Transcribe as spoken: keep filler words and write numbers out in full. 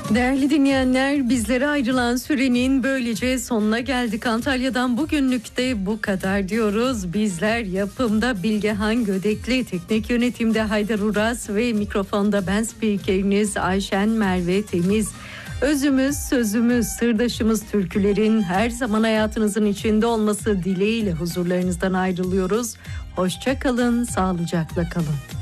Değerli dinleyenler, bizlere ayrılan sürenin böylece sonuna geldik. Antalya'dan bugünlük de bu kadar diyoruz. Bizler yapımda Bilgehan Gödekli, teknik yönetimde Haydar Uras ve mikrofonda ben spikeriniz Ayşen Merve Temiz. Özümüz, sözümüz, sırdaşımız türkülerin her zaman hayatınızın içinde olması dileğiyle huzurlarınızdan ayrılıyoruz. Hoşça kalın, sağlıcakla kalın.